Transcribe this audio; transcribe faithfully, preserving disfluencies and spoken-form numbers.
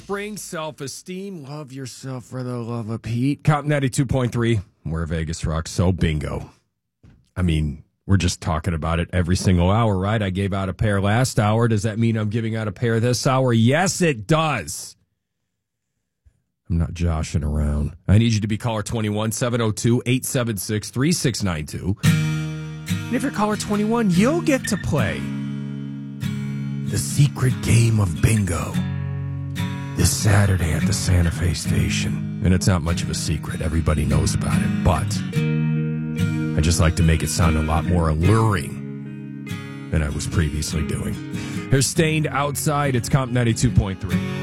spring self-esteem. Love yourself for the love of Pete. Comp ninety-two point three, where Vegas rocks. So bingo. I mean, we're just talking about it every single hour, right? I gave out a pair last hour. Does that mean I'm giving out a pair this hour? Yes, it does. I'm not joshing around. I need you to be caller twenty-one, seven oh two, eight seven six, three six nine two. And if you're caller twenty-one, you'll get to play the secret game of bingo this Saturday at the Santa Fe station. And it's not much of a secret. Everybody knows about it. But I just like to make it sound a lot more alluring than I was previously doing. Here's Stained Outside. It's Comp ninety-two point three.